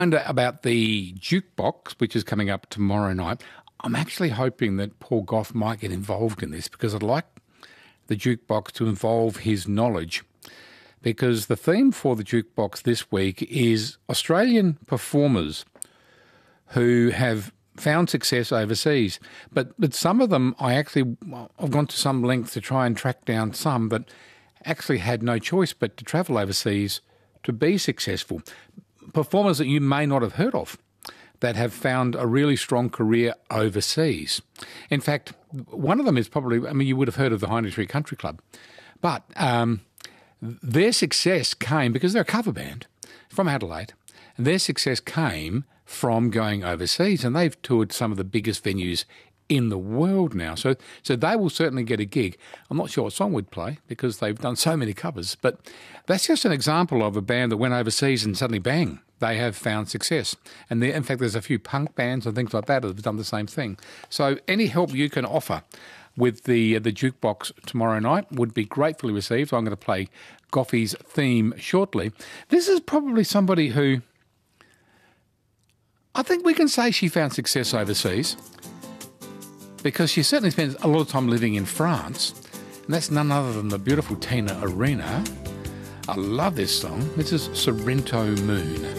And about the jukebox, which is coming up tomorrow night, I'm actually hoping that Paul Gough might get involved in this because I'd like the jukebox to involve his knowledge. Because the theme for the jukebox this week is Australian performers who have found success overseas. But some of them, I've gone to some length to try and track down some that actually had no choice but to travel overseas to be successful. Performers that you may not have heard of that have found a really strong career overseas. In fact, one of them is probably, you would have heard of the Hindley Tree Country Club, but their success came because they're a cover band from Adelaide, and their success came from going overseas, and they've toured some of the biggest venues in the world now. So they will certainly get a gig. I'm not sure what song we'd play because they've done so many covers, but that's just an example of a band that went overseas and suddenly, bang, they have found success. And in fact, there's a few punk bands and things like that that have done the same thing. So any help you can offer with the jukebox tomorrow night would be gratefully received. So I'm going to play Goughie's theme shortly. This is probably somebody who I think we can say she found success overseas, because she certainly spends a lot of time living in France, and that's none other than the beautiful Tina Arena. I love this song. This is Sorrento Moon.